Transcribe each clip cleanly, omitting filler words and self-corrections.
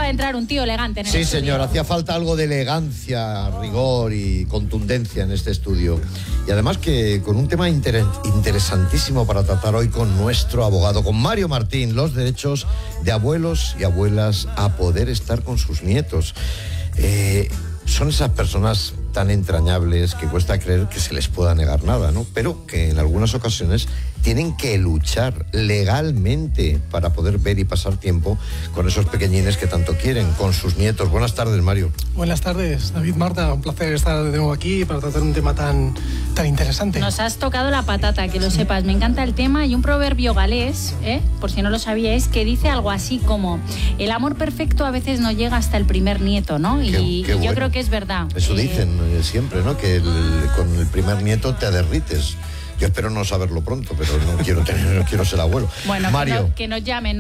de entrar un tío elegante en el Sí, estudio. señor, hacía falta algo de elegancia, rigor y contundencia en este estudio. Y además que con un tema interesantísimo para tratar hoy con nuestro abogado, con Mario Martín, los derechos de abuelos y abuelas a poder estar con sus nietos. Son esas personas tan entrañables que cuesta creer que se les pueda negar nada, ¿no? Pero que en algunas ocasiones tienen que luchar legalmente para poder ver y pasar tiempo con esos pequeñines que tanto quieren, con sus nietos. Buenas tardes, Mario. Buenas tardes, David, Marta. Un placer estar de nuevo aquí para tratar un tema tan interesante. Nos has tocado la patata, que lo sepas. Me encanta el tema. Y un proverbio galés, por si no lo sabíais, que dice algo así como: el amor perfecto a veces no llega hasta el primer nieto, ¿no? Y Qué bueno. yo creo que es verdad. Eso dicen siempre, ¿no? Que con el primer nieto te derrites. Yo espero no saberlo pronto, pero no quiero ser abuelo. Bueno, Mario. que nos llamen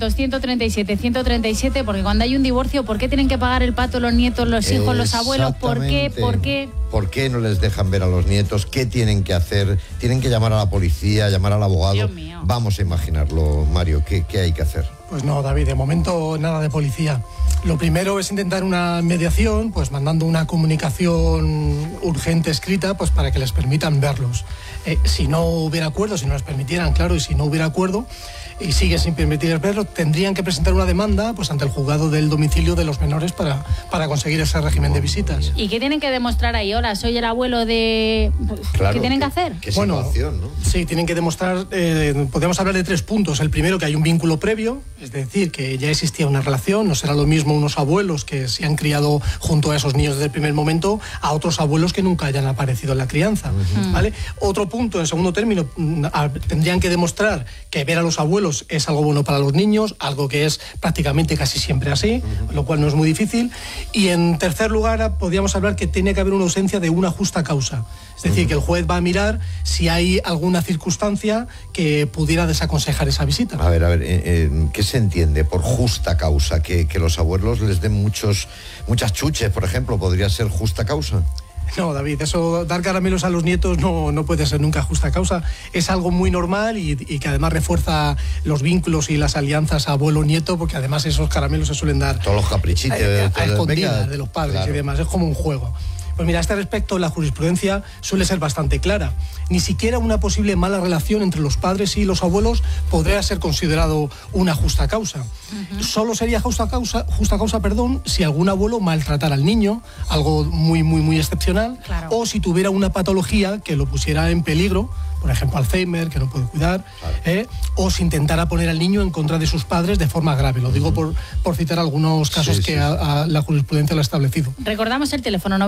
900-137-137, porque cuando hay un divorcio, ¿por qué tienen que pagar el pato los nietos, los hijos, los abuelos? ¿Por qué? ¿Por qué no les dejan ver a los nietos? ¿Qué tienen que hacer? ¿Tienen que llamar a la policía, llamar al abogado? Dios mío. Vamos a imaginarlo, Mario. ¿Qué hay que hacer? Pues no, David, de momento nada de policía. Lo primero es intentar una mediación, pues mandando una comunicación urgente escrita, pues para que les permitan verlos. Si no hubiera acuerdo, si no les permitieran, claro, y si no hubiera acuerdo y sigue sin permitir verlo, tendrían que presentar una demanda pues ante el juzgado del domicilio de los menores para conseguir ese régimen de visitas. ¿Y qué tienen que demostrar ahí? Hola, soy el abuelo de... Claro, ¿Qué tienen que hacer? ¿Qué situación, no? Sí, tienen que demostrar, podemos hablar de 3 puntos. El primero, que hay un vínculo previo, es decir, que ya existía una relación. No será lo mismo unos abuelos que se han criado junto a esos niños desde el primer momento a otros abuelos que nunca hayan aparecido en la crianza, ¿vale? Otro punto, en segundo término, tendrían que demostrar que ver a los abuelos es algo bueno para los niños, algo que es prácticamente casi siempre así, lo cual no es muy difícil. Y en tercer lugar, podríamos hablar que tiene que haber una ausencia de una justa causa. Es decir, que el juez va a mirar si hay alguna circunstancia que pudiera desaconsejar esa visita. A ver, ¿qué se entiende por justa causa? ¿Que los abuelos les den muchas chuches, por ejemplo, podría ser justa causa? No, David, eso, dar caramelos a los nietos no puede ser nunca justa causa. Es algo muy normal y que además refuerza los vínculos y las alianzas abuelo-nieto, porque además esos caramelos se suelen dar todos los caprichitos a escondidas de los padres, claro, y demás. Es como un juego. Pues mira, a este respecto la jurisprudencia suele ser bastante clara. Ni siquiera una posible mala relación entre los padres y los abuelos podría ser considerado una justa causa. Solo sería justa causa, si algún abuelo maltratara al niño, algo muy, muy, muy excepcional, claro, o si tuviera una patología que lo pusiera en peligro, por ejemplo, Alzheimer, que no puede cuidar, claro, o si intentara poner al niño en contra de sus padres de forma grave. Lo digo por citar algunos casos que la jurisprudencia lo ha establecido. Recordamos el teléfono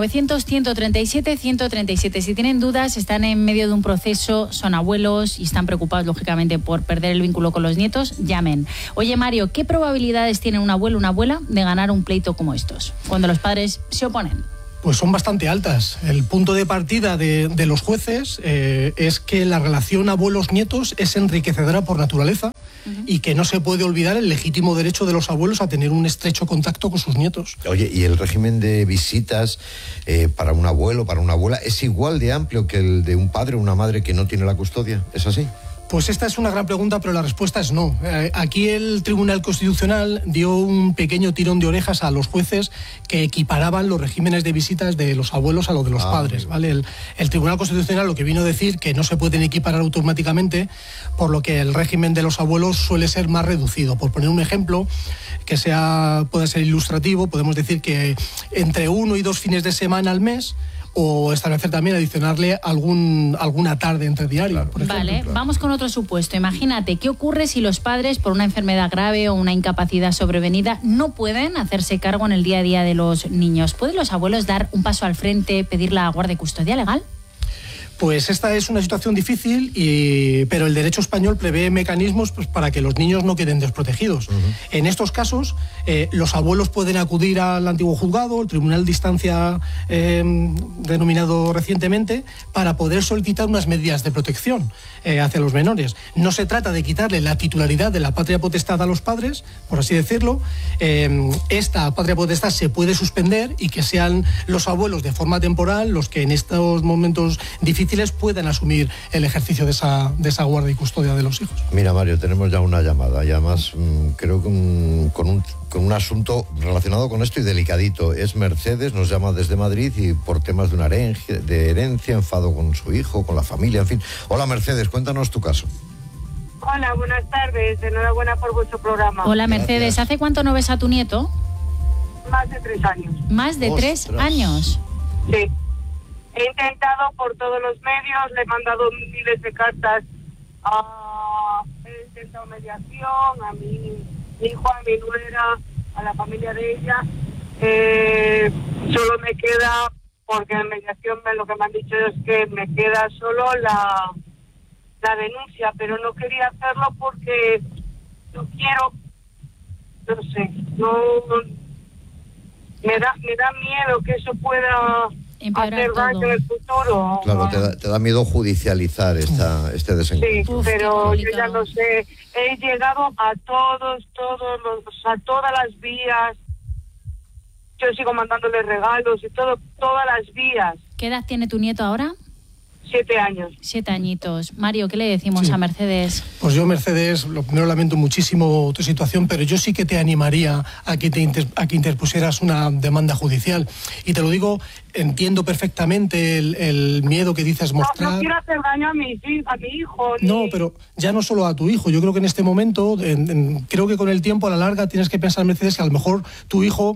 900-137-137. Si tienen dudas, están en medio de un proceso, son abuelos y están preocupados, lógicamente, por perder el vínculo con los nietos, llamen. Oye, Mario, ¿qué probabilidades tiene un abuelo o una abuela de ganar un pleito como estos, cuando los padres se oponen? Pues son bastante altas. El punto de partida de los jueces es que la relación abuelos-nietos es enriquecedora por naturaleza y que no se puede olvidar el legítimo derecho de los abuelos a tener un estrecho contacto con sus nietos. Oye, ¿y el régimen de visitas para un abuelo, para una abuela, es igual de amplio que el de un padre o una madre que no tiene la custodia? ¿Es así? Pues esta es una gran pregunta, pero la respuesta es no. Aquí el Tribunal Constitucional dio un pequeño tirón de orejas a los jueces que equiparaban los regímenes de visitas de los abuelos a los de los padres, ¿vale? El Tribunal Constitucional lo que vino a decir que no se pueden equiparar automáticamente, por lo que el régimen de los abuelos suele ser más reducido. Por poner un ejemplo que pueda ser ilustrativo, podemos decir que entre 1 y 2 fines de semana al mes, o establecer también, adicionarle alguna tarde entre diario, por ejemplo. Vale, vamos con otro supuesto. Imagínate, ¿qué ocurre si los padres, por una enfermedad grave o una incapacidad sobrevenida, no pueden hacerse cargo en el día a día de los niños? ¿Pueden los abuelos dar un paso al frente, pedir la guardia y custodia legal? Pues esta es una situación difícil, pero el derecho español prevé mecanismos pues, para que los niños no queden desprotegidos. En estos casos, los abuelos pueden acudir al antiguo juzgado, el tribunal de instancia denominado recientemente, para poder solicitar unas medidas de protección hacia los menores. No se trata de quitarle la titularidad de la patria potestad a los padres, por así decirlo. Esta patria potestad se puede suspender y que sean los abuelos de forma temporal los que en estos momentos difíciles difíciles puedan asumir el ejercicio de esa guardia y custodia de los hijos. Mira, Mario, tenemos ya una llamada, y además creo que con un asunto relacionado con esto y delicadito. Es Mercedes, nos llama desde Madrid y por temas de herencia, enfado con su hijo, con la familia, en fin. Hola, Mercedes, cuéntanos tu caso. Hola, buenas tardes. Enhorabuena por vuestro programa. Hola, Mercedes. Gracias. ¿Hace cuánto no ves a tu nieto? Más de 3 años. Más de 3 Ostras. años. Sí. He intentado por todos los medios, le he mandado miles de cartas, he intentado mediación a mi hijo, a mi nuera, a la familia de ella. Solo me queda, porque en mediación lo que me han dicho es que me queda solo la denuncia, pero no quería hacerlo porque no quiero, no sé, me da miedo que eso pueda Empeorar hacer daño todo. en el futuro. Claro, te da miedo judicializar este desencuentro. Sí, Uf, pero qué yo ya complicado. lo sé. He llegado a todas las vías. Yo sigo mandándole regalos y todas las vías. ¿Qué edad tiene tu nieto ahora? 7 años. 7 añitos. Mario, ¿qué le decimos Sí. a Mercedes? Pues yo, Mercedes, lo primero lamento muchísimo tu situación, pero yo sí que te animaría a que interpusieras una demanda judicial. Y te lo digo, entiendo perfectamente el miedo que dices mostrar. No quiero hacer daño a mi hijo. No, pero ya no solo a tu hijo. Yo creo que en este momento, creo que con el tiempo, a la larga, tienes que pensar, Mercedes, que a lo mejor tu hijo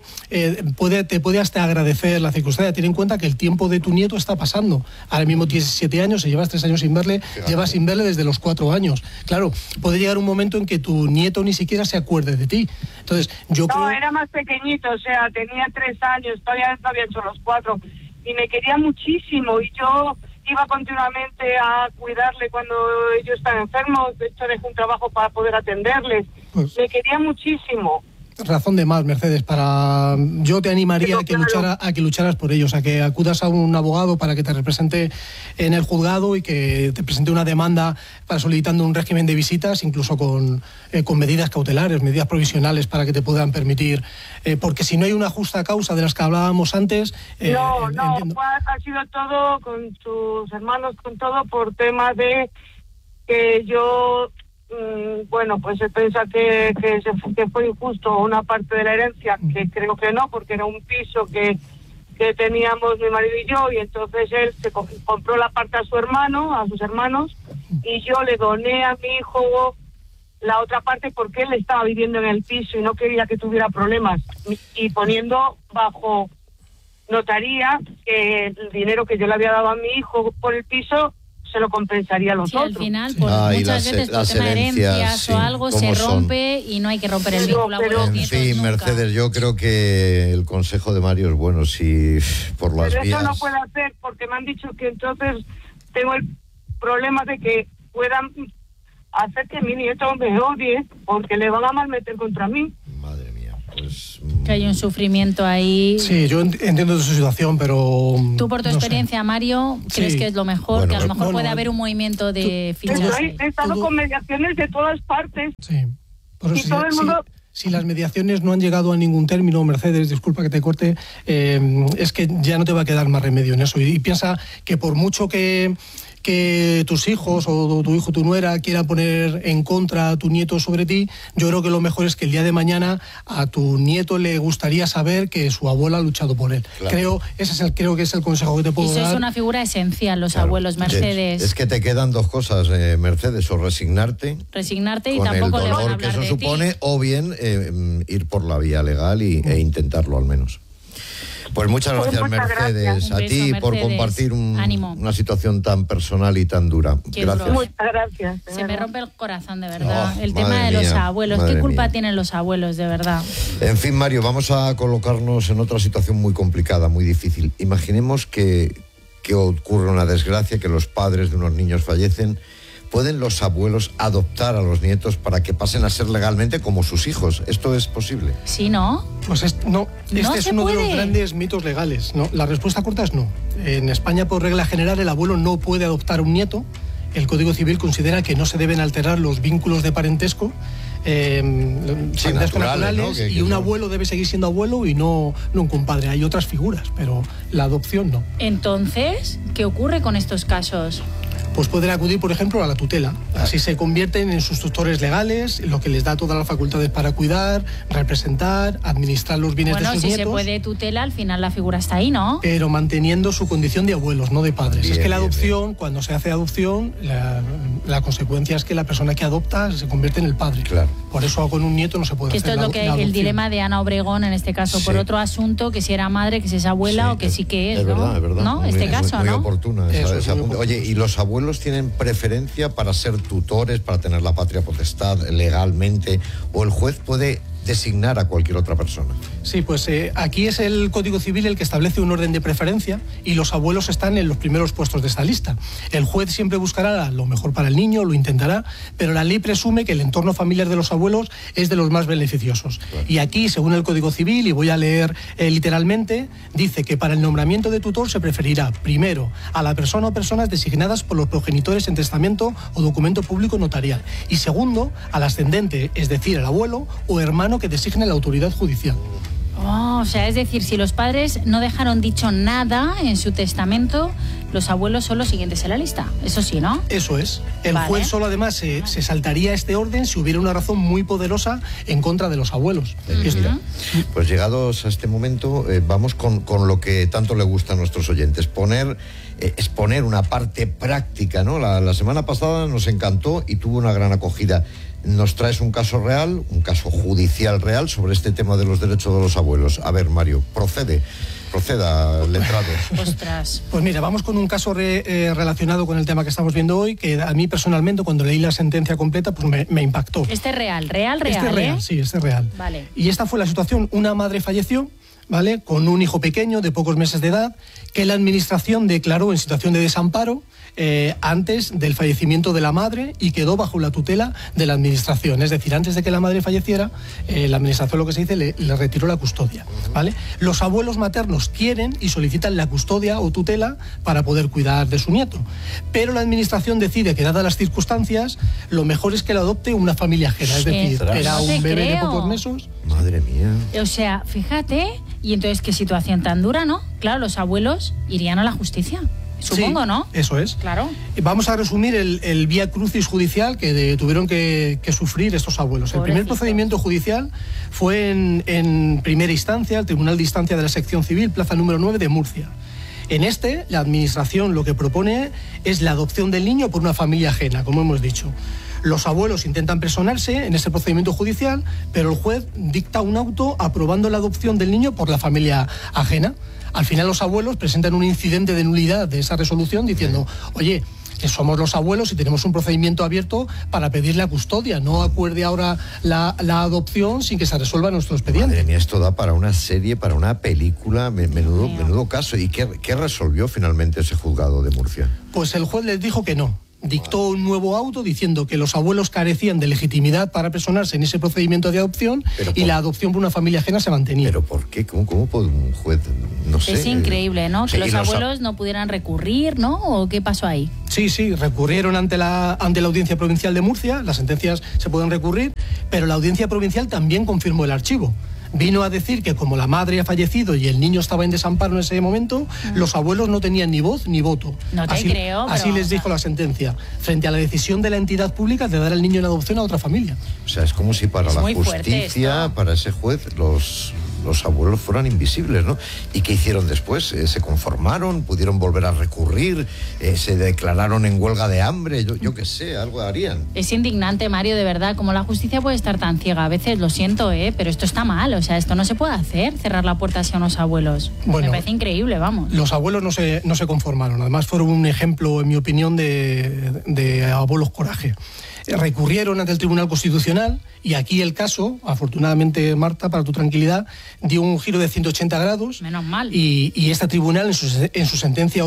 te puede hasta agradecer la circunstancia. Ten en cuenta que el tiempo de tu nieto está pasando. Ahora mismo tienes 7 años, y llevas 3 años sin verle, llevas sin verle desde los 4 años. Claro, puede llegar un momento en que tu nieto ni siquiera se acuerde de ti. Entonces, yo No, creo... era más pequeñito, o sea, tenía 3 años, todavía no había hecho los 4. Y me quería muchísimo, y yo iba continuamente a cuidarle cuando ellos estaban enfermos. De hecho, dejé un trabajo para poder atenderles. Pues- Me quería muchísimo. Razón de más, Mercedes, yo te animaría Pero claro. a que lucharas por ellos, a que acudas a un abogado para que te represente en el juzgado y que te presente una demanda para solicitando un régimen de visitas, incluso con medidas cautelares, medidas provisionales para que te puedan permitir, porque si no hay una justa causa de las que hablábamos antes... No, entiendo. ha sido todo con tus hermanos, con todo por tema de que yo... bueno, pues se piensa que fue injusto una parte de la herencia, que creo que no, porque era un piso que teníamos mi marido y yo, y entonces él se compró la parte a sus hermanos, y yo le doné a mi hijo la otra parte porque él estaba viviendo en el piso y no quería que tuviera problemas, y poniendo bajo notaría que el dinero que yo le había dado a mi hijo por el piso se lo compensaría a los Sí, otros. al final, pues, Ah, y muchas veces por las tema de herencias, herencias sí, o algo se ¿cómo son? rompe y no hay que romper el Pero- vínculo pero- abuelos-nietos En fin, nunca. Mercedes, yo creo que el consejo de Mario es bueno, si por las Pero vías... eso no puede hacer porque me han dicho que entonces tengo el problema de que puedan hacer que mi nieto me odie porque le van a malmeter contra mí. Madre mía, pues... Que hay un sufrimiento ahí. Sí, yo entiendo su situación, pero... Tú, por tu no sé. experiencia, Mario, ¿crees Sí. que es lo mejor? Bueno, que a lo mejor bueno, puede haber un movimiento de todo- fichas. He estado todo- con mediaciones de todas partes. Sí. Por eso, Y todo el mundo- si las mediaciones no han llegado a ningún término, Mercedes, disculpa que te corte, es que ya no te va a quedar más remedio en eso. Y piensa que por mucho que tus hijos o tu hijo, tu nuera quiera poner en contra a tu nieto sobre ti, yo creo que lo mejor es que el día de mañana a tu nieto le gustaría saber que su abuela ha luchado por él. Claro. Creo que es el consejo que te Y puedo sois dar. una figura esencial, los Claro. abuelos, Mercedes. Es que te quedan dos cosas, Mercedes, o resignarte Resignarte y con el tampoco le van a dolor que hablar eso de ti. supone, o bien ir por la vía legal e intentarlo al menos. Pues muchas Pues gracias, muchas Mercedes, gracias. a Un ti beso, por Mercedes. compartir Ánimo. una situación tan personal y tan dura. Qué Gracias. duro. Muchas gracias. de Se me verdad. rompe el corazón, de verdad. Oh, el tema madre de los mía, abuelos. madre ¿Qué culpa mía. tienen los abuelos, de verdad? En fin, Mario, vamos a colocarnos en otra situación muy complicada, muy difícil. Imaginemos que ocurre una desgracia, que los padres de unos niños fallecen. ¿Pueden los abuelos adoptar a los nietos para que pasen a ser legalmente como sus hijos? ¿Esto es posible? ¿Sí, no? Pues este es se uno de puede. los grandes mitos legales, ¿no? La respuesta corta es no. En España, por regla general, el abuelo no puede adoptar un nieto. El Código Civil considera que no se deben alterar los vínculos de parentesco parentescos naturales, ¿no? y un abuelo debe seguir siendo abuelo y no un compadre. Hay otras figuras, pero la adopción no. Entonces, ¿qué ocurre con estos casos? Pues pueden acudir, por ejemplo, a la tutela. Así se convierten en sus tutores legales, lo que les da todas las facultades para cuidar, representar, administrar los bienes de sus nietos. Bueno, si se puede tutela, al final la figura está ahí, ¿no? Pero manteniendo su condición de abuelos, no de padres. Bien, es que la adopción, bien. cuando se hace adopción, la consecuencia es que la persona que adopta se convierte en el padre. Claro. Por eso con un nieto no se puede Que hacer esto es lo que el dilema de Ana Obregón, en este caso, por Sí. otro asunto, que si era madre, que si es abuela o que sí que es, es ¿no? verdad, es verdad. ¿No? Muy Este bien, caso, muy ¿no? oportuna Eso, esa muy apunte. oportuna. Oye, ¿y los abuelos tienen preferencia para ser tutores, para tener la patria potestad legalmente, o el juez puede designar a cualquier otra persona? Sí, pues aquí es el Código Civil el que establece un orden de preferencia y los abuelos están en los primeros puestos de esta lista. El juez siempre buscará lo mejor para el niño, lo intentará, pero la ley presume que el entorno familiar de los abuelos es de los más beneficiosos. Claro. Y aquí, según el Código Civil, y voy a leer literalmente, dice que para el nombramiento de tutor se preferirá, primero, a la persona o personas designadas por los progenitores en testamento o documento público notarial, y segundo, al ascendente, es decir, al abuelo o hermano que designe la autoridad judicial. Oh, o sea, es decir, si los padres no dejaron dicho nada en su testamento, los abuelos son los siguientes en la lista. Eso sí, ¿no? Eso es. El juez solo además se saltaría este orden si hubiera una razón muy poderosa en contra de los abuelos. Pues llegados a este momento, vamos con lo que tanto le gusta a nuestros oyentes, exponer una parte práctica, ¿no? La semana pasada nos encantó y tuvo una gran acogida. Nos traes un caso real, un caso judicial real sobre este tema de los derechos de los abuelos. A ver, Mario, proceda, letrado. Ostras. Pues mira, vamos con un caso relacionado con el tema que estamos viendo hoy, que a mí personalmente, cuando leí la sentencia completa, pues me impactó. Este es real, Este es real, sí, este es real. Vale. Y esta fue la situación. Una madre falleció, ¿vale?, con un hijo pequeño de pocos meses de edad, que la administración declaró en situación de desamparo antes del fallecimiento de la madre y quedó bajo la tutela de la administración. Es decir, antes de que la madre falleciera, la administración, lo que se dice, le retiró la custodia, ¿vale? Los abuelos maternos quieren y solicitan la custodia o tutela para poder cuidar de su nieto, pero la administración decide que, dadas las circunstancias, lo mejor es que lo adopte una familia ajena. Es decir, era un bebé de pocos meses. Madre mía. O sea, fíjate, y entonces qué situación tan dura, ¿no? Claro, los abuelos irían a la justicia. Supongo, sí, ¿no? Eso es. Claro. Vamos a resumir el vía crucis judicial que tuvieron que sufrir estos abuelos. Pobrecitos. El primer procedimiento judicial fue en primera instancia, el Tribunal de Instancia de la Sección Civil, plaza número 9 de Murcia. En este, la administración lo que propone es la adopción del niño por una familia ajena, como hemos dicho. Los abuelos intentan personarse en ese procedimiento judicial, pero el juez dicta un auto aprobando la adopción del niño por la familia ajena. Al final los abuelos presentan un incidente de nulidad de esa resolución diciendo, oye, que somos los abuelos y tenemos un procedimiento abierto para pedir la custodia, no acuerde ahora la adopción sin que se resuelva nuestro expediente. Madre mía, esto da para una serie, para una película, menudo caso. ¿Y qué resolvió finalmente ese juzgado de Murcia? Pues el juez les dijo que no. Dictó un nuevo auto diciendo que los abuelos carecían de legitimidad para personarse en ese procedimiento de adopción y la adopción por una familia ajena se mantenía. ¿Pero por qué? ¿Cómo puede un juez? No sé. Es increíble, ¿no? Sí, que los abuelos no pudieran recurrir, ¿no? ¿O qué pasó ahí? Sí, recurrieron ante la Audiencia Provincial de Murcia, las sentencias se pueden recurrir, pero la Audiencia Provincial también confirmó el archivo. Vino a decir que como la madre ha fallecido y el niño estaba en desamparo en ese momento, los abuelos no tenían ni voz ni voto. No te creo. Así les dijo la sentencia, frente a la decisión de la entidad pública de dar al niño en adopción a otra familia. O sea, es como si para la justicia, para ese juez, los abuelos fueran invisibles, ¿no? ¿Y qué hicieron después? ¿Se conformaron? ¿Pudieron volver a recurrir? ¿Se declararon en huelga de hambre? Yo qué sé, algo harían. Es indignante, Mario, de verdad. Como la justicia puede estar tan ciega a veces, lo siento, pero esto está mal. O sea, esto no se puede hacer, cerrar la puerta hacia unos abuelos. Bueno, me parece increíble, vamos. Los abuelos no se conformaron. Además, fueron un ejemplo, en mi opinión, de abuelos coraje. Recurrieron ante el Tribunal Constitucional y aquí el caso, afortunadamente, Marta, para tu tranquilidad, dio un giro de 180 grados. Menos mal. Y este tribunal, en su sentencia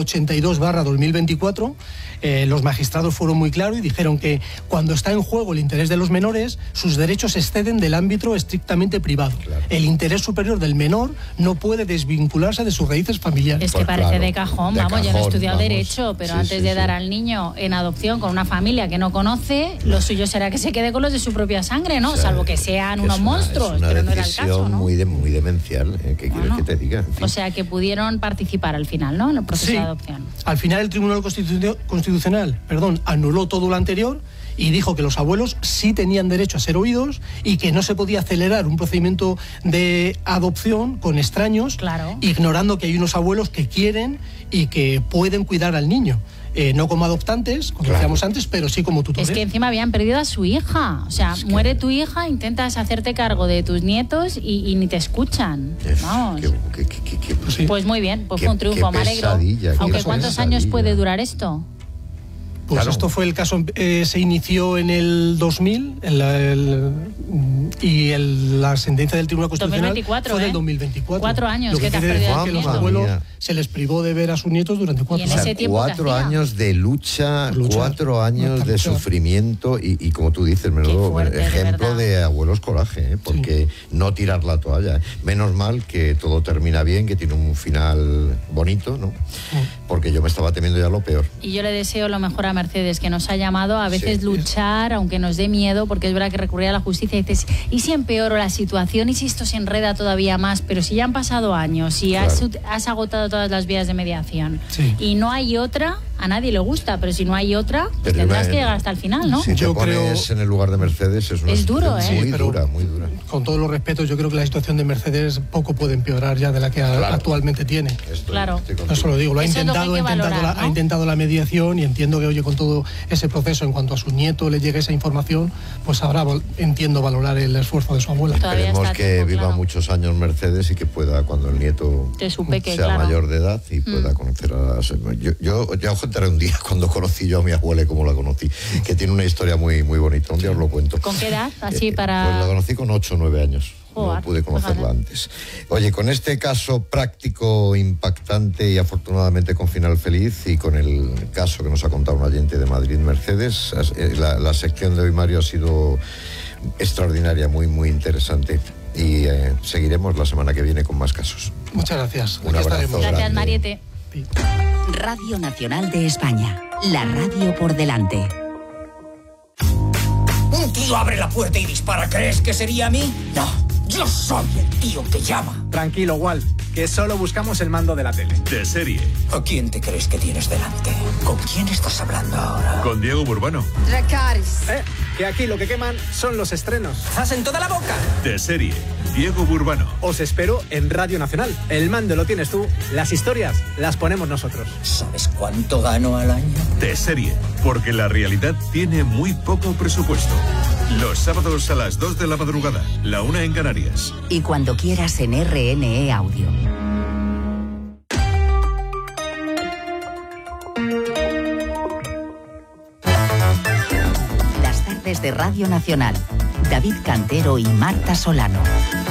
82/2024, los magistrados fueron muy claros y dijeron que cuando está en juego el interés de los menores, sus derechos exceden del ámbito estrictamente privado. Claro. El interés superior del menor no puede desvincularse de sus raíces familiares. Es que parece de cajón, yo no he estudiado Derecho, pero antes de dar al niño en adopción con una familia que no conoce, Lo suyo será que se quede con los de su propia sangre, ¿no? O sea, salvo que sean unos monstruos, pero no era el caso, ¿no? Muy demencial, ¿qué quieres que te diga? En fin. O sea, que pudieron participar al final, ¿no? En el proceso de adopción. Al final el Tribunal Constitucional anuló todo lo anterior y dijo que los abuelos sí tenían derecho a ser oídos y que no se podía acelerar un procedimiento de adopción con extraños, ignorando que hay unos abuelos que quieren y que pueden cuidar al niño. No como adoptantes, como decíamos antes, pero sí como tutores. Es que encima habían perdido a su hija. O sea, muere tu hija, intentas hacerte cargo de tus nietos y ni te escuchan. Vamos. Pues muy bien, pues fue un triunfo, me alegro. Aunque ¿cuántos años puede durar esto? Pues esto fue el caso, se inició en el 2000 y la sentencia del Tribunal Constitucional 2024, fue del 2024. 4 años que te has perdido. Que los abuelos se les privó de ver a sus nietos durante 4 años. ¿Y en ese tiempo 4 años de lucha, 4 años de sufrimiento y como tú dices, menudo fuerte, ejemplo de abuelos coraje, porque no tirar la toalla. Menos mal que todo termina bien, que tiene un final bonito, ¿no? Porque yo me estaba temiendo ya lo peor. Y yo le deseo lo mejor a Mercedes, que nos ha llamado a veces luchar, aunque nos dé miedo, porque es verdad que recurrir a la justicia y dices, ¿y si empeoro la situación? ¿Y si esto se enreda todavía más? Pero si ya han pasado años y has agotado todas las vías de mediación y no hay otra, a nadie le gusta, pero si no hay otra, pues tendrás que llegar hasta el final, ¿no? Si te pones en el lugar de Mercedes, es duro, muy dura. Con todos los respetos, yo creo que la situación de Mercedes poco puede empeorar ya de la que actualmente tiene. Eso lo digo, ha intentado la mediación y entiendo que, con todo ese proceso, en cuanto a su nieto le llegue esa información, pues ahora entiendo valorar el esfuerzo de su abuela. Esperemos que viva muchos años Mercedes y que pueda, cuando el nieto sea mayor de edad y pueda conocer a yo ya os contaré un día cuando conocí yo a mi abuela y cómo la conocí, que tiene una historia muy, muy bonita. Un día os lo cuento. ¿Con qué edad? Así para... Pues la conocí con 8 o 9 años. No pude conocerla antes. Oye, con este caso práctico, impactante y afortunadamente con final feliz, y con el caso que nos ha contado un oyente de Madrid, Mercedes, la sección de hoy, Mario, ha sido extraordinaria, muy, muy interesante. Y seguiremos la semana que viene con más casos. Muchas gracias. Un abrazo. Gracias, Mariette. Radio Nacional de España. La radio por delante. Un tío abre la puerta y dispara. ¿Crees que sería a mí? No. Yo soy el tío que llama. Tranquilo, Walt, que solo buscamos el mando de la tele. De serie. ¿A quién te crees que tienes delante? ¿Con quién estás hablando ahora? Con Diego Burbano. Dracarys. Que aquí lo que queman son los estrenos. ¡Zas en toda la boca! De serie. Diego Burbano. Os espero en Radio Nacional. El mando lo tienes tú, las historias las ponemos nosotros. ¿Sabes cuánto gano al año? De serie. Porque la realidad tiene muy poco presupuesto. Los sábados a las 2 de la madrugada, la 1 en Canarias. Y cuando quieras en RNE Audio. Las tardes de Radio Nacional. David Cantero y Marta Solano.